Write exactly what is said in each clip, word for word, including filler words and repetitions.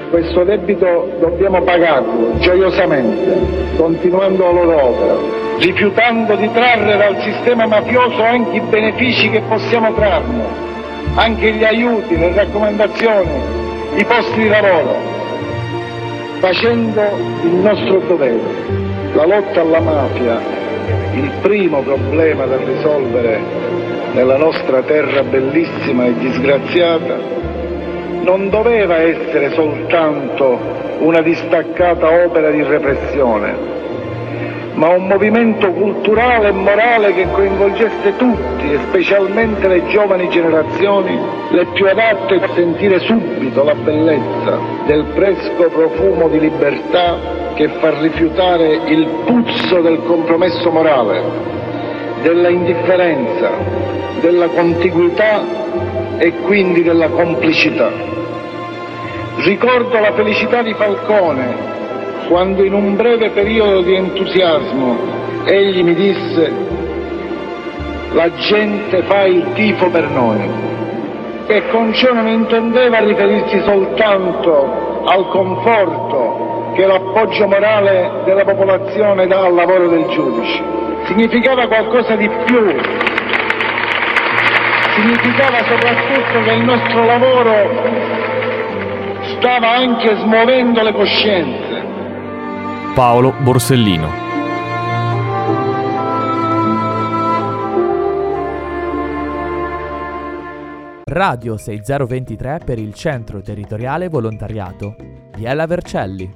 Questo debito dobbiamo pagarlo gioiosamente, continuando la loro opera, rifiutando di trarre dal sistema mafioso anche i benefici che possiamo trarne, anche gli aiuti, le raccomandazioni, i posti di lavoro, facendo il nostro dovere. La lotta alla mafia, il primo problema da risolvere nella nostra terra bellissima e disgraziata, non doveva essere soltanto una distaccata opera di repressione, ma un movimento culturale e morale che coinvolgesse tutti, e specialmente le giovani generazioni, le più adatte a sentire subito la bellezza del fresco profumo di libertà che fa rifiutare il puzzo del compromesso morale, della indifferenza, della contiguità e quindi della complicità. Ricordo la felicità di Falcone quando in un breve periodo di entusiasmo egli mi disse: la gente fa il tifo per noi, e con ciò non intendeva riferirsi soltanto al conforto che l'appoggio morale della popolazione dà al lavoro del giudice. Significava qualcosa di più. Significava soprattutto che il nostro lavoro stava anche smuovendo le coscienze. Paolo Borsellino. Radio sei zero due tre per il Centro Territoriale Volontariato. Biella Vercelli.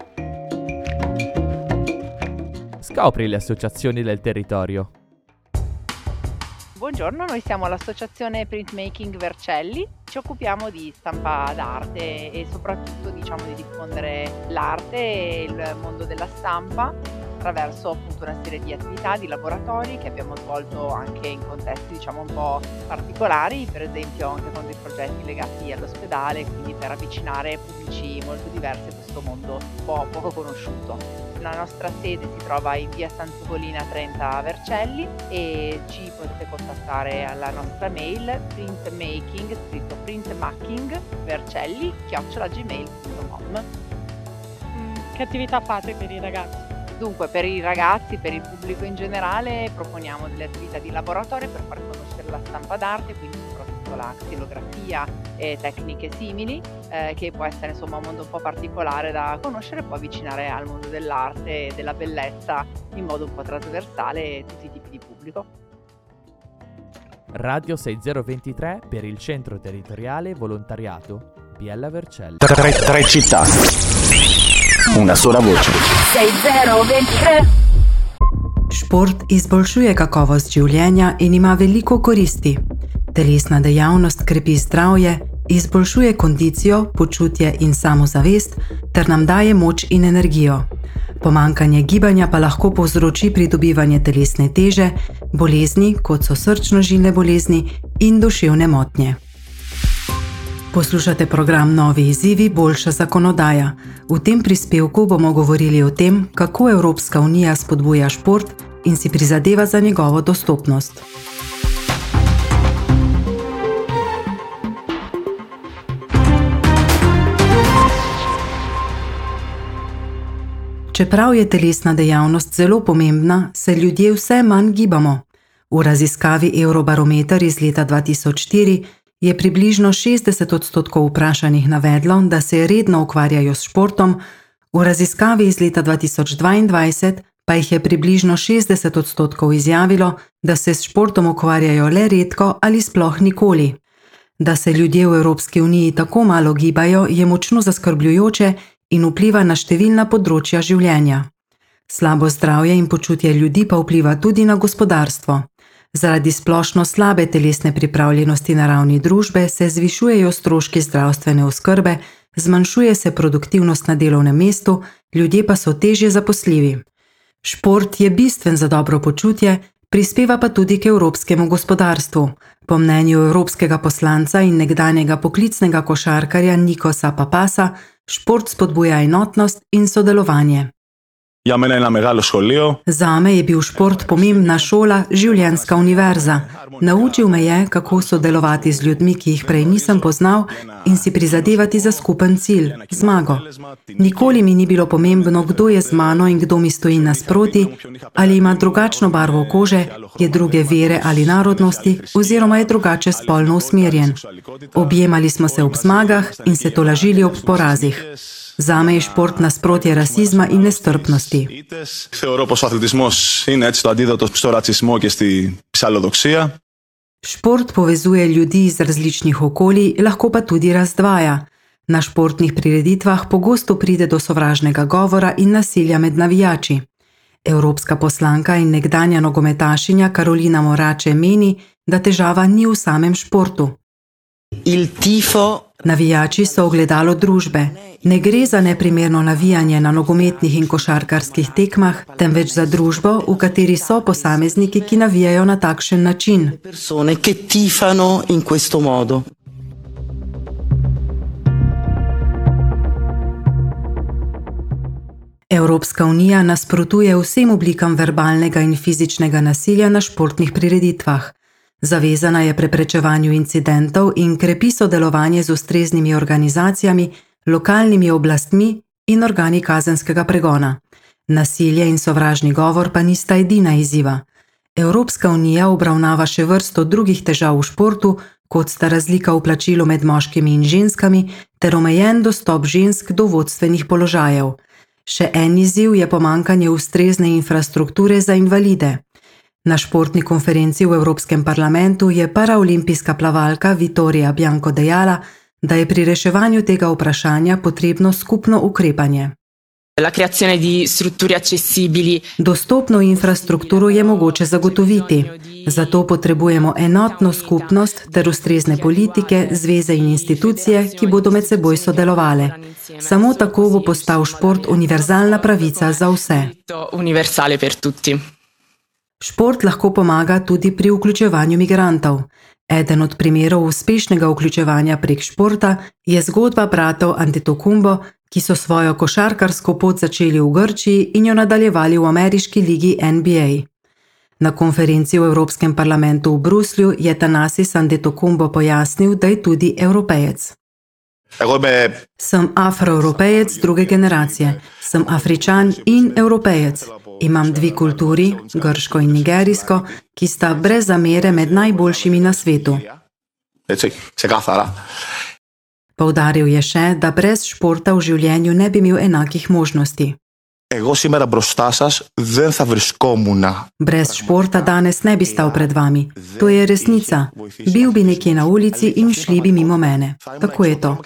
Scopri le associazioni del territorio. Buongiorno, noi siamo l'associazione Printmaking Vercelli, ci occupiamo di stampa d'arte e soprattutto diciamo di diffondere l'arte e il mondo della stampa attraverso appunto una serie di attività, di laboratori che abbiamo svolto anche in contesti diciamo un po' particolari, per esempio anche con dei progetti legati all'ospedale, quindi per avvicinare pubblici molto diversi a questo mondo un po' poco conosciuto. La nostra sede si trova in via San Ugolina trenta a Vercelli e ci potete contattare alla nostra mail printmaking, scritto printmaking vercelli chiocciola gmail punto com. Che attività fate per i ragazzi? Dunque, per i ragazzi, per il pubblico in generale, proponiamo delle attività di laboratorio per far conoscere la stampa d'arte, quindi soprattutto la xilografia e tecniche simili, eh, che può essere insomma un mondo un po' particolare da conoscere e può avvicinare al mondo dell'arte e della bellezza in modo un po' trasversale tutti i tipi di pubblico. Radio sei zero due tre per il Centro Territoriale Volontariato. Biella Vercelli. Tre, tre città. Una sola voce. sei zero due tre. Šport izboljšuje kakovost življenja in ima veliko koristi. Telesna dejavnost krepi zdravje, izboljšuje kondicijo, počutje in samozavest ter nam daje moč in energijo. Pomanjkanje gibanja pa lahko povzroči pridobivanje telesne teže, bolezni, kot so srčno-žilne bolezni in duševne motnje. Poslušate program Novi izzivi, boljša zakonodaja. V tem prispevku bomo govorili o tem, kako Evropska unija spodbuja šport in si prizadeva za njegovo dostopnost. Čeprav je telesna dejavnost zelo pomembna, se ljudje vse manj gibamo. V raziskavi Eurobarometer iz leta dva tisoč štiri je približno šestdeset odstotkov vprašanih navedlo, da se redno ukvarjajo s športom, v raziskavi iz leta dva tisoč dvaindvajset pa jih je približno šestdeset odstotkov izjavilo, da se s športom ukvarjajo le redko ali sploh nikoli. Da se ljudje v Evropski uniji tako malo gibajo, je močno zaskrbljujoče in vpliva na številna področja življenja. Slabo zdravje in počutje ljudi pa vpliva tudi na gospodarstvo. Zaradi splošno slabe telesne pripravljenosti na ravni družbe se zvišujejo stroški zdravstvene oskrbe, zmanjšuje se produktivnost na delovnem mestu, ljudje pa so težje zaposljivi. Šport je bistven za dobro počutje, prispeva pa tudi k evropskemu gospodarstvu. Po mnenju evropskega poslanca in nekdanjega poklicnega košarkarja Nikosa Papasa, šport spodbuja enotnost in sodelovanje. Για μένα είναι ένα μεγάλο σχολείο. Zame je bil šport pomembna šola, življenjska univerza. Naučil me je, kako sodelovati z ljudmi, ki jih prej nisem poznal, in si prizadevati za skupen cilj, zmago. Nikoli mi ni bilo pomembno, kdo je z mano in kdo mi stoji nasproti, ali ima drugačno barvo kože, je druge vere ali narodnosti, oziroma je drugače spolno usmerjen. Objemali smo se ob zmagah in se tolažili ob porazih. Zame je šport nasprotje rasizma in nestrpnosti. Θεωρώ πως ο αθλητισμός είναι έτσι το αντίδοτο στο ρατσισμό και στη ψαλοδοξία. Šport povezuje ljudi iz različnih okolij, lahko pa tudi razdvaja. Na športnih prireditvah pogosto pride do sovražnega govora in nasilja med navijači. Evropska poslanka in nekdanja nogometašinja Karolina Morače meni, da težava ni v samem športu. Il tifo. Navijači so ogledalo družbe. Ne gre za neprimerno navijanje na nogometnih in košarkarskih tekmah, temveč za družbo, v kateri so posamezniki, ki navijajo na takšen način. Persone che tifano in questo modo. Evropska unija nasprotuje vsem oblikam verbalnega in fizičnega nasilja na športnih prireditvah. Zavezana je preprečevanju incidentov in krepi sodelovanje z ustreznimi organizacijami, lokalnimi oblastmi in organi kazenskega pregona. Nasilje in sovražni govor pa nista edina izziva. Evropska unija obravnava še vrsto drugih težav v športu, kot sta razlika v plačilu med moškimi in ženskami ter omejen dostop žensk do vodstvenih položajev. Še en izziv je pomanjkanje ustrezne infrastrukture za invalide. Na športni konferenci v Evropskem parlamentu je paraolimpijska plavalka Vitorija Bianco dejala, da je pri reševanju tega vprašanja potrebno skupno ukrepanje. La creazione di strutture accessibili. Dostopno infrastrukturo je mogoče zagotoviti. Zato potrebujemo enotno skupnost ter ustrezne politike, zveze in institucije, ki bodo med seboj sodelovale. Samo tako bo postal šport univerzalna pravica za vse. Universale per tutti. Šport lahko pomaga tudi pri vključevanju migrantov. Eden od primerov uspešnega vključevanja prek športa je zgodba bratov Antetokounmpo, ki so svojo košarkarsko pot začeli v Grčiji in jo nadaljevali v ameriški ligi N B A. Na konferenci v Evropskem parlamentu v Bruslju je Thanasis Antetokounmpo pojasnil, da je tudi Evropejec. Sem afroevropejec druge generacije, sem Afričan in Evropejec. Imam dve kulturi, grško in nigerijsko, ki sta brez zamere med najboljšimi na svetu. Poudaril je še, da brez športa v življenju ne bi imel enakih možnosti. Brez športa danes ne bi stal pred vami. To je resnica. Bil bi nekje na ulici in šli bi mimo mene. Tako je to.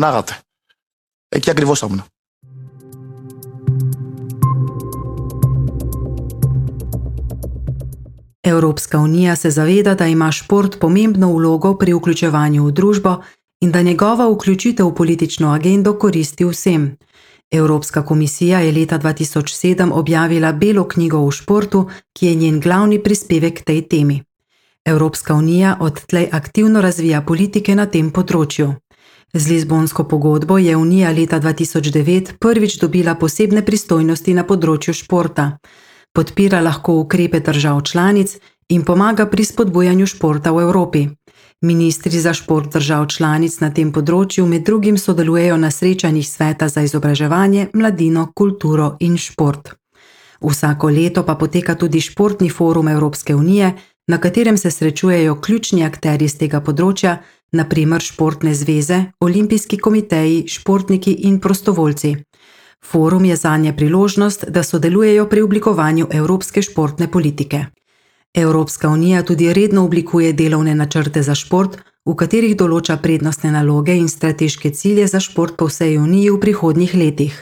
Evropska unija se zaveda, da ima šport pomembno vlogo pri vključevanju v družbo in da njegova vključitev v politično agendo koristi vsem. Evropska komisija je leta dva tisoč sedem objavila belo knjigo o športu, ki je njen glavni prispevek k tej temi. Evropska unija odtlej aktivno razvija politike na tem področju. Z Lizbonsko pogodbo je unija leta dva tisoč devet prvič dobila posebne pristojnosti na področju športa. Podpira lahko ukrepe držav članic in pomaga pri spodbujanju športa v Evropi. Ministri za šport držav članic na tem področju med drugim sodelujejo na srečanjih Sveta za izobraževanje, mladino, kulturo in šport. Vsako leto pa poteka tudi športni forum Evropske unije, na katerem se srečujejo ključni akterji z tega področja, na primer športne zveze, olimpijski komiteji, športniki in prostovoljci. Forum je zanje priložnost, da sodelujejo pri oblikovanju evropske športne politike. Evropska unija tudi redno oblikuje delovne načrte za šport, v katerih določa prednostne naloge in strateške cilje za šport po vsej uniji v prihodnjih letih.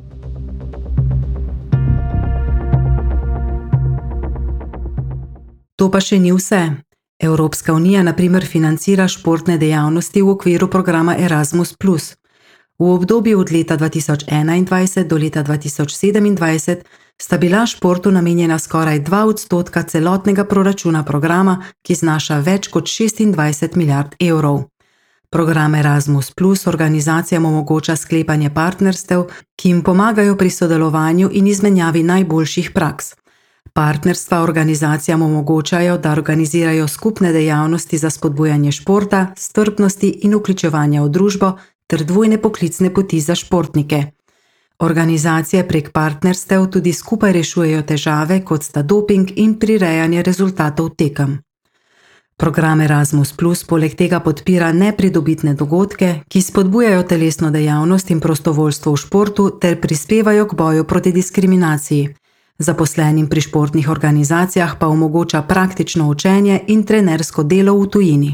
To pa še ni vse. Evropska unija na primer financira športne dejavnosti v okviru programa Erasmus plus. V obdobju od leta dva tisoč enaindvajset do leta dva tisoč sedemindvajset sta bila športu namenjena skoraj dva odstotka celotnega proračuna programa, ki znaša več kot šestindvajset milijard evrov. Program Erasmus Plus organizacijam omogoča sklepanje partnerstev, ki jim pomagajo pri sodelovanju in izmenjavi najboljših praks. Partnerstva organizacijam omogočajo, da organizirajo skupne dejavnosti za spodbujanje športa, strpnosti in vključevanja v družbo ter dvojne poklicne poti za športnike. Organizacije prek partnerstev tudi skupaj rešujejo težave, kot sta doping in prirejanje rezultatov tekem. Program Erasmus Plus poleg tega podpira nepridobitne dogodke, ki spodbujajo telesno dejavnost in prostovoljstvo v športu ter prispevajo k boju proti diskriminaciji. Zaposlenim pri športnih organizacijah pa omogoča praktično učenje in trenersko delo v tujini.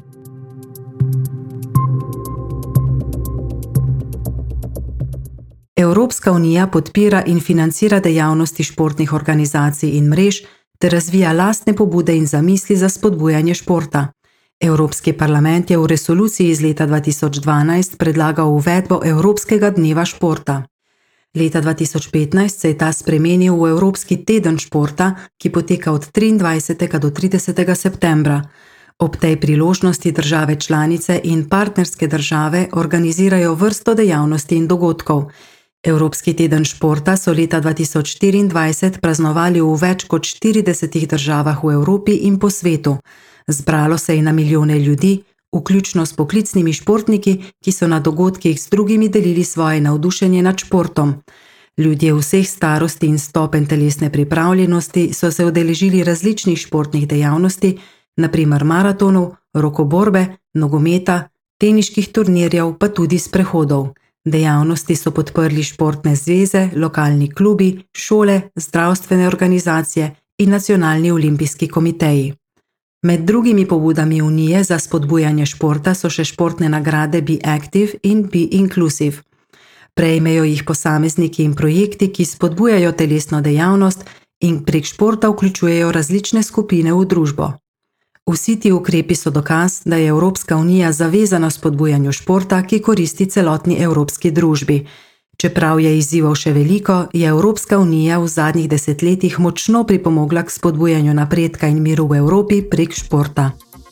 Evropska unija podpira in financira dejavnosti športnih organizacij in mrež ter razvija lastne pobude in zamisli za spodbujanje športa. Evropski parlament je v resoluciji iz leta dva tisoč dvanajst predlagal uvedbo Evropskega dneva športa. Leta dva tisoč petnajst se je ta spremenil v Evropski teden športa, ki poteka od triindvajsetega do tridesetega septembra. Ob tej priložnosti države članice in partnerske države organizirajo vrsto dejavnosti in dogodkov. Evropski teden športa so leta dva tisoč štiriindvajset praznovali v več kot štiridesetih državah v Evropi in po svetu. Zbralo se je na milijone ljudi, vključno s poklicnimi športniki, ki so na dogodkih z drugimi delili svoje navdušenje nad športom. Ljudje vseh starosti in stopenj telesne pripravljenosti so se udeležili različnih športnih dejavnosti, na primer maratonov, rokoborbe, nogometa, teniških turnirjev, pa tudi sprehodov. Dejavnosti so podprli športne zveze, lokalni klubi, šole, zdravstvene organizacije in nacionalni olimpijski komiteji. Med drugimi pobudami Unije za spodbujanje športa so še športne nagrade Be Active in Be Inclusive. Prejmejo jih posamezniki in projekti, ki spodbujajo telesno dejavnost in prek športa vključujejo različne skupine v družbo. Vsi ti ukrepi so dokaz, da je Evropska unija zavezana spodbujanju športa, ki koristi celotni evropski družbi. Čeprav je izzivov še veliko, je Evropska unija v zadnjih desetletjih močno pripomogla k spodbujanju napredka in miru v Evropi prek športa.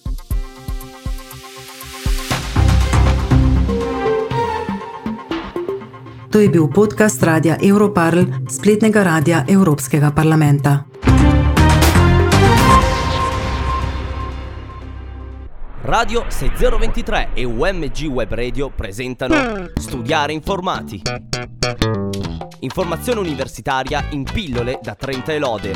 To je bil podcast Radia Europarl, spletnega radia Evropskega parlamenta. Radio sei zero ventitré e U M G Web Radio presentano Studiare Informati. Informazione universitaria in pillole da trenta e lode.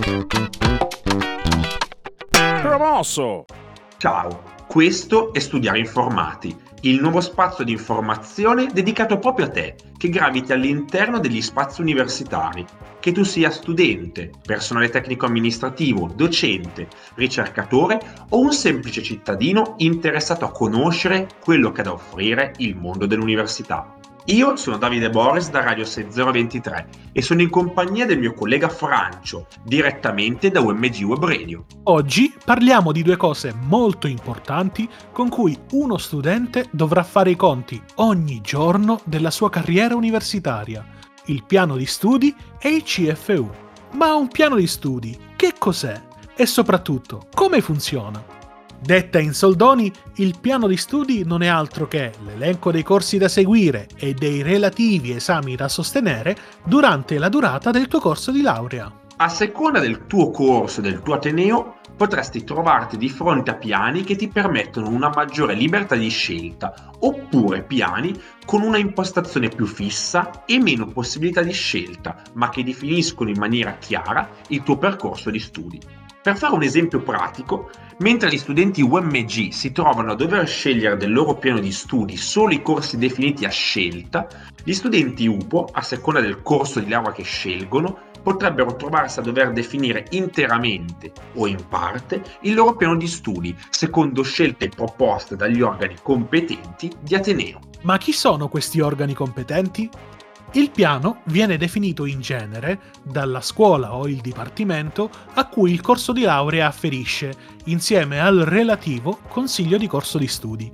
Promosso! Ciao, questo è Studiare Informati, il nuovo spazio di informazione dedicato proprio a te, che graviti all'interno degli spazi universitari. Che tu sia studente, personale tecnico-amministrativo, docente, ricercatore o un semplice cittadino interessato a conoscere quello che ha da offrire il mondo dell'università. Io sono Davide Boris da Radio sei zero ventitré e sono in compagnia del mio collega Francio, direttamente da U M G Web Radio. Oggi parliamo di due cose molto importanti con cui uno studente dovrà fare i conti ogni giorno della sua carriera universitaria: il piano di studi e il C F U. Ma un piano di studi, che cos'è? E soprattutto, come funziona? Detta in soldoni, il piano di studi non è altro che l'elenco dei corsi da seguire e dei relativi esami da sostenere durante la durata del tuo corso di laurea. A seconda del tuo corso e del tuo ateneo, potresti trovarti di fronte a piani che ti permettono una maggiore libertà di scelta, oppure piani con una impostazione più fissa e meno possibilità di scelta, ma che definiscono in maniera chiara il tuo percorso di studi. Per fare un esempio pratico, mentre gli studenti U M G si trovano a dover scegliere del loro piano di studi solo i corsi definiti a scelta, gli studenti U P O, a seconda del corso di laurea che scelgono, potrebbero trovarsi a dover definire interamente o in parte il loro piano di studi, secondo scelte proposte dagli organi competenti di ateneo. Ma chi sono questi organi competenti? Il piano viene definito in genere dalla scuola o il dipartimento a cui il corso di laurea afferisce, insieme al relativo consiglio di corso di studi.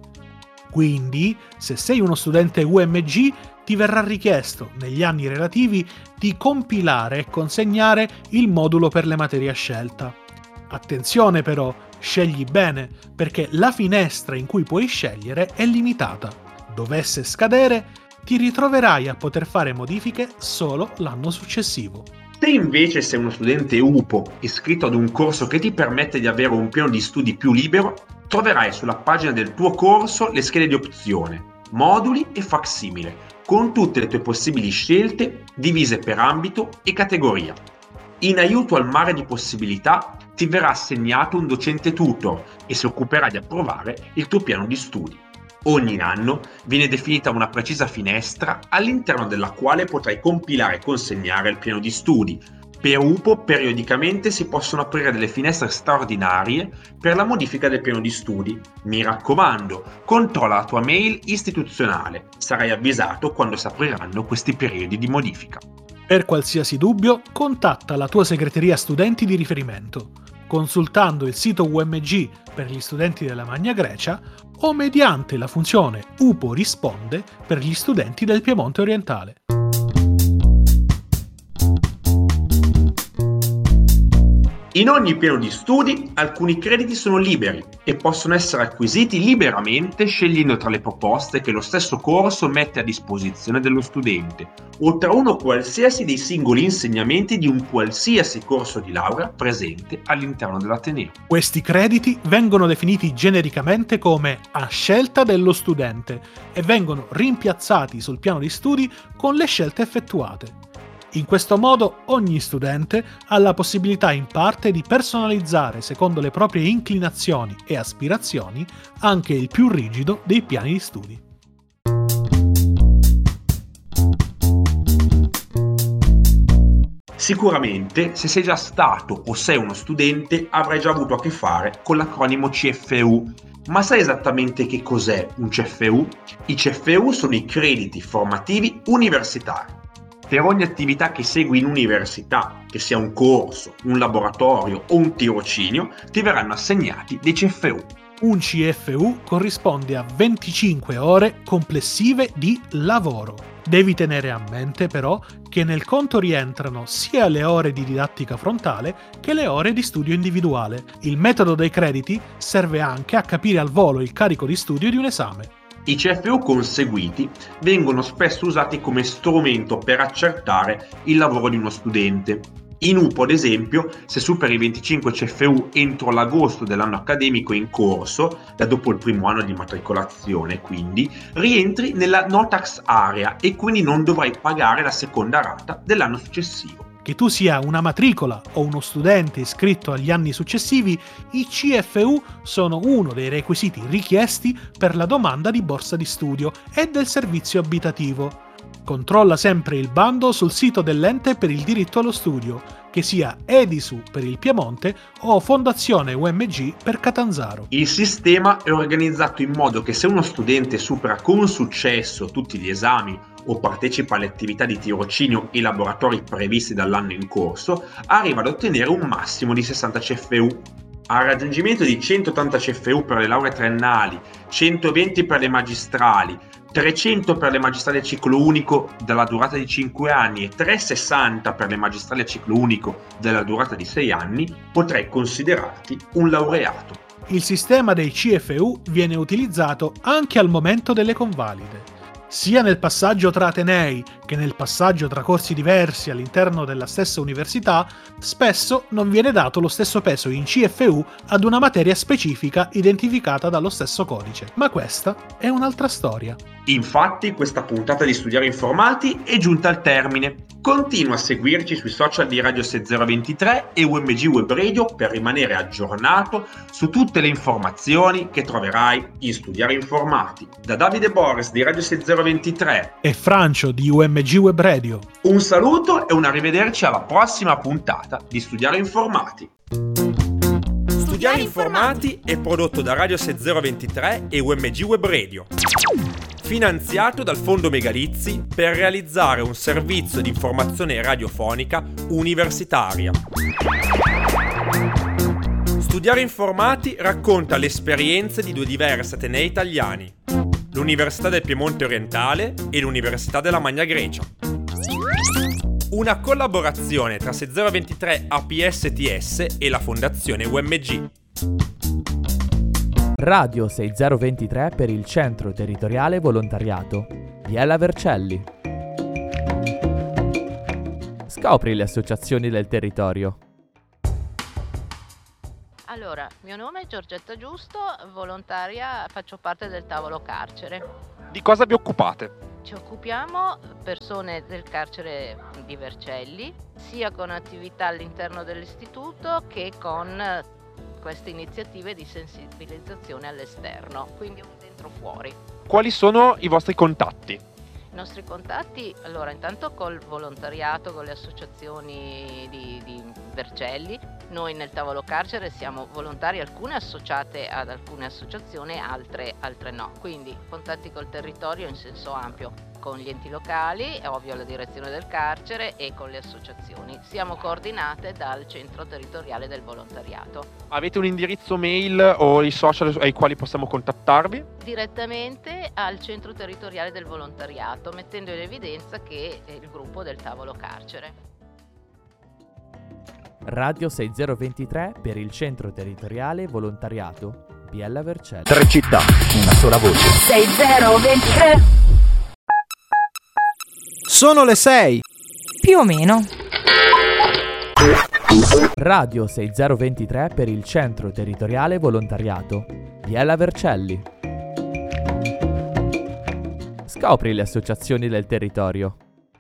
Quindi, se sei uno studente U M G, ti verrà richiesto, negli anni relativi, di compilare e consegnare il modulo per le materie a scelta. Attenzione però, Scegli bene, perché la finestra in cui puoi scegliere è limitata. Dovesse scadere, ti ritroverai a poter fare modifiche solo l'anno successivo. Se invece sei uno studente U P O iscritto ad un corso che ti permette di avere un piano di studi più libero, troverai sulla pagina del tuo corso le schede di opzione, moduli e facsimile, con tutte le tue possibili scelte divise per ambito e categoria. In aiuto al mare di possibilità ti verrà assegnato un docente tutor e si occuperà di approvare il tuo piano di studi. Ogni anno viene definita una precisa finestra all'interno della quale potrai compilare e consegnare il piano di studi. Per U P O periodicamente si possono aprire delle finestre straordinarie per la modifica del piano di studi. Mi raccomando, controlla la tua mail istituzionale, sarai avvisato quando si apriranno questi periodi di modifica. Per qualsiasi dubbio, contatta la tua segreteria studenti di riferimento, consultando il sito U M G per gli studenti della Magna Grecia o mediante la funzione U P O risponde per gli studenti del Piemonte orientale. In ogni piano di studi alcuni crediti sono liberi e possono essere acquisiti liberamente scegliendo tra le proposte che lo stesso corso mette a disposizione dello studente o tra uno qualsiasi dei singoli insegnamenti di un qualsiasi corso di laurea presente all'interno dell'Ateneo. Questi crediti vengono definiti genericamente come a scelta dello studente e vengono rimpiazzati sul piano di studi con le scelte effettuate. In questo modo ogni studente ha la possibilità in parte di personalizzare secondo le proprie inclinazioni e aspirazioni anche il più rigido dei piani di studi. Sicuramente, se sei già stato o sei uno studente, avrai già avuto a che fare con l'acronimo C F U. Ma sai esattamente che cos'è un C F U? I C F U sono i crediti formativi universitari. Per ogni attività che segui in università, che sia un corso, un laboratorio o un tirocinio, ti verranno assegnati dei C F U. Un C F U corrisponde a venticinque ore complessive di lavoro. Devi tenere a mente però che nel conto rientrano sia le ore di didattica frontale che le ore di studio individuale. Il metodo dei crediti serve anche a capire al volo il carico di studio di un esame. I C F U conseguiti vengono spesso usati come strumento per accertare il lavoro di uno studente. In U P O, ad esempio, se superi i venticinque C F U entro l'agosto dell'anno accademico in corso, da dopo il primo anno di matricolazione, quindi, rientri nella no tax area e quindi non dovrai pagare la seconda rata dell'anno successivo. Che tu sia una matricola o uno studente iscritto agli anni successivi, i C F U sono uno dei requisiti richiesti per la domanda di borsa di studio e del servizio abitativo. Controlla sempre il bando sul sito dell'ente per il diritto allo studio, che sia Edisu per il Piemonte o Fondazione U M G per Catanzaro. Il sistema è organizzato in modo che se uno studente supera con successo tutti gli esami o partecipa alle attività di tirocinio e laboratori previsti dall'anno in corso, arriva ad ottenere un massimo di sessanta C F U. Al raggiungimento di centottanta C F U per le lauree triennali, centoventi per le magistrali, trecento per le magistrali a ciclo unico della durata di cinque anni e trecentosessanta per le magistrali a ciclo unico della durata di sei anni, potrai considerarti un laureato. Il sistema dei C F U viene utilizzato anche al momento delle convalide. Sia nel passaggio tra atenei che nel passaggio tra corsi diversi all'interno della stessa università, spesso non viene dato lo stesso peso in C F U ad una materia specifica identificata dallo stesso codice. Ma questa è un'altra storia. Infatti, questa puntata di Studiare Informati è giunta al termine. Continua a seguirci sui social di Radio sei zero ventitré e U M G Web Radio per rimanere aggiornato su tutte le informazioni che troverai in Studiare Informati. Da Davide Boris di Radio sei zero ventitré e Francio di U M G Web Radio. Un saluto e un arrivederci alla prossima puntata di Studiare Informati. Studiare Informati è prodotto da Radio sei zero ventitré e U M G Web Radio. Finanziato dal Fondo Megalizzi per realizzare un servizio di informazione radiofonica universitaria. Studiare Informati racconta le esperienze di due diversi atenei italiani, l'Università del Piemonte Orientale e l'Università della Magna Grecia. Una collaborazione tra sei zero ventitré A P S T S e la Fondazione U M G. Radio sei zero due tre per il Centro Territoriale Volontariato. Biella Vercelli. Scopri le associazioni del territorio. Allora, mio nome è Giorgetta Giusto, volontaria, faccio parte del tavolo carcere. Di cosa vi occupate? Ci occupiamo persone del carcere di Vercelli, sia con attività all'interno dell'istituto che con queste iniziative di sensibilizzazione all'esterno, quindi un dentro-fuori. Quali sono i vostri contatti? I nostri contatti, allora, intanto col volontariato, con le associazioni di, di Vercelli. Noi nel tavolo carcere siamo volontari, alcune associate ad alcune associazioni, altre, altre no. Quindi contatti col territorio in senso ampio, con gli enti locali, è ovvio la direzione del carcere, e con le associazioni. Siamo coordinate dal centro territoriale del volontariato. Avete un indirizzo mail o i social ai quali possiamo contattarvi? Direttamente al centro territoriale del volontariato, mettendo in evidenza che è il gruppo del tavolo carcere. Radio sei zero due tre per il Centro Territoriale Volontariato. Biella Vercelli. Tre città, una sola voce. sei zero due tre. Sono le sei. Più o meno. Radio sei zero due tre per il Centro Territoriale Volontariato. Biella Vercelli. Scopri le associazioni del territorio.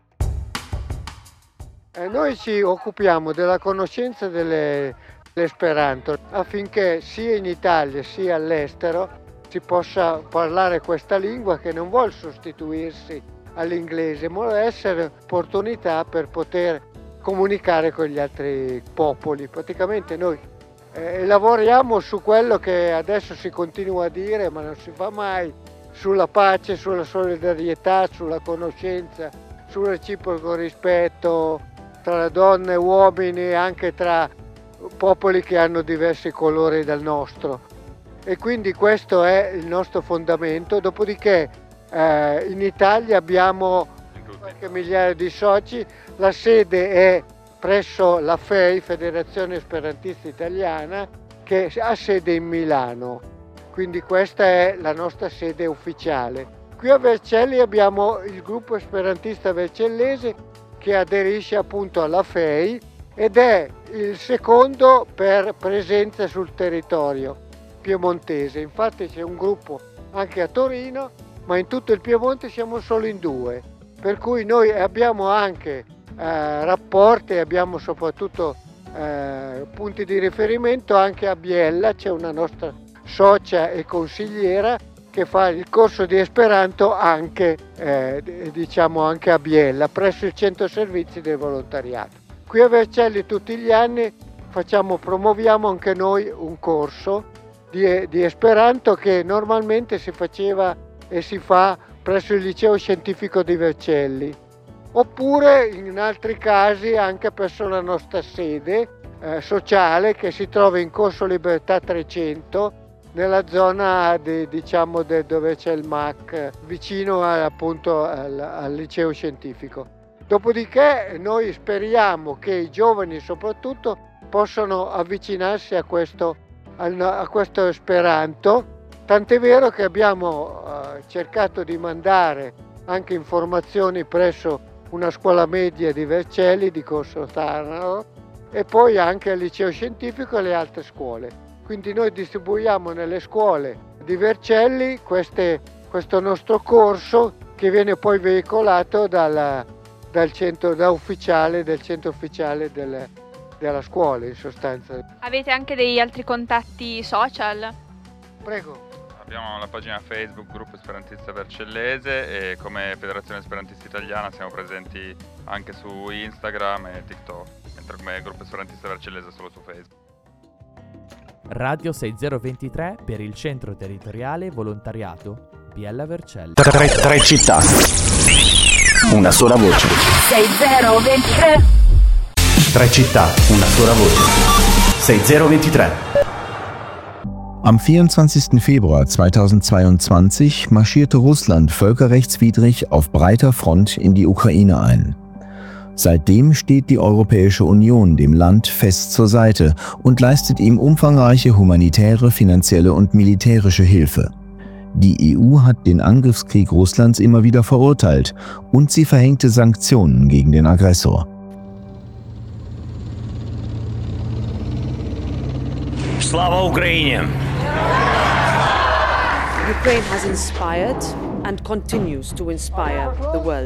Eh, noi ci occupiamo della conoscenza delle, dell'Esperanto affinché sia in Italia sia all'estero si possa parlare questa lingua, che non vuol sostituirsi all'inglese, ma vuole essere opportunità per poter comunicare con gli altri popoli. Praticamente noi eh, lavoriamo su quello che adesso si continua a dire ma non si fa mai, sulla pace, sulla solidarietà, sulla conoscenza, sul reciproco rispetto tra donne e uomini e anche tra popoli che hanno diversi colori dal nostro. E quindi questo è il nostro fondamento. Dopodiché eh, in Italia abbiamo qualche migliaia di soci, la sede è presso la F E I, Federazione Esperantista Italiana, che ha sede in Milano, quindi questa è la nostra sede ufficiale. Qui a Vercelli abbiamo il gruppo esperantista vercellese che aderisce appunto alla F E I ed è il secondo per presenza sul territorio piemontese. Infatti c'è un gruppo anche a Torino, ma in tutto il Piemonte siamo solo in due, per cui noi abbiamo anche eh, rapporti, abbiamo soprattutto eh, punti di riferimento anche a Biella. C'è una nostra socia e consigliera che fa il corso di Esperanto anche, eh, diciamo anche a Biella, presso il centro servizi del volontariato. Qui a Vercelli tutti gli anni facciamo, promuoviamo anche noi un corso di, di Esperanto che normalmente si faceva e si fa presso il liceo scientifico di Vercelli, oppure in altri casi anche presso la nostra sede eh, sociale che si trova in Corso Libertà trecento, nella zona di, diciamo de, dove c'è il M A C, vicino a, appunto al, al liceo scientifico. Dopodiché noi speriamo che i giovani soprattutto possano avvicinarsi a questo, a questo Esperanto, tant'è vero che abbiamo uh, cercato di mandare anche informazioni presso una scuola media di Vercelli, di Corso Tanaro, e poi anche al liceo scientifico e alle altre scuole. Quindi noi distribuiamo nelle scuole di Vercelli queste, questo nostro corso che viene poi veicolato dalla, dal centro da ufficiale del centro ufficiale del, della scuola in sostanza. Avete anche degli altri contatti social? Prego. Abbiamo la pagina Facebook Gruppo Esperantista Vercellese e come Federazione Esperantista Italiana siamo presenti anche su Instagram e TikTok, mentre come Gruppo Esperantista Vercellese solo su Facebook. Radio sei zero due tre per il Centro Territoriale Volontariato. Biella Vercelli. Tre, tre città, una sola voce. sei zero due tre. Tre città, una sola voce. sei zero due tre. Am vierundzwanzigsten Februar zweitausendzweiundzwanzig marschierte Russland völkerrechtswidrig auf breiter Front in die Ukraine ein. Seitdem steht die Europäische Union dem Land fest zur Seite und leistet ihm umfangreiche humanitäre, finanzielle und militärische Hilfe. Die E U hat den Angriffskrieg Russlands immer wieder verurteilt und sie verhängte Sanktionen gegen den Aggressor. Slava Ukraine! Ukraine has inspired and continues to inspire the world.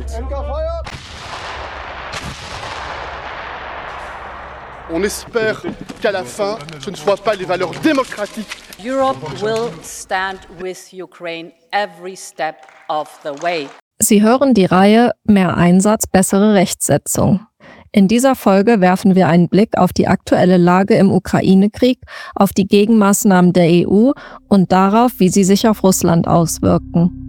On espère qu'à la fin, ce ne soient pas les valeurs démocratiques. Europe will stand with Ukraine every step of the way. Sie hören die Reihe Mehr Einsatz, bessere Rechtsetzung. In dieser Folge werfen wir einen Blick auf die aktuelle Lage im Ukraine-Krieg, auf die Gegenmaßnahmen der E U und darauf, wie sie sich auf Russland auswirken.